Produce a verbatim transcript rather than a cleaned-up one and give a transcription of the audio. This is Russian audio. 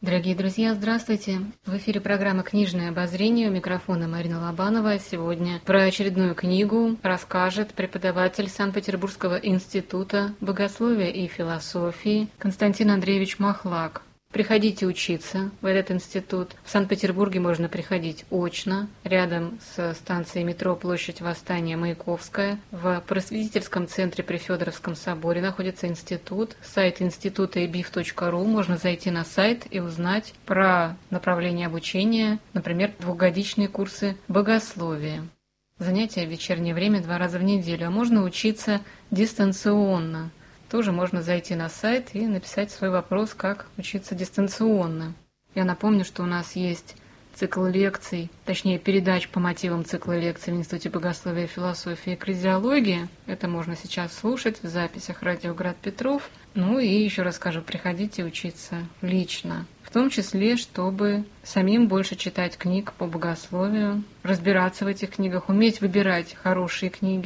Дорогие друзья, здравствуйте! В эфире программа «Книжное обозрение», у микрофона Марина Лобанова. Сегодня про очередную книгу расскажет преподаватель Санкт-Петербургского института богословия и философии Константин Андреевич Махлак. Приходите учиться в этот институт. В Санкт-Петербурге можно приходить очно, рядом с станцией метро Площадь Восстания Маяковская. В просветительском центре при Федоровском соборе находится институт. Сайт института и би эф точка ру. Можно зайти на сайт и узнать про направление обучения, например, двухгодичные курсы богословия. Занятия в вечернее время два раза в неделю, а можно учиться дистанционно. Тоже можно зайти на сайт и написать свой вопрос, как учиться дистанционно. Я напомню, что у нас есть цикл лекций, точнее передач по мотивам цикла лекций в Институте богословия, философии и экклезиологии. Это можно сейчас слушать в записях «Радио Град Петров». Ну и еще раз скажу, приходите учиться лично. В том числе, чтобы самим больше читать книг по богословию, разбираться в этих книгах, уметь выбирать хорошие книги.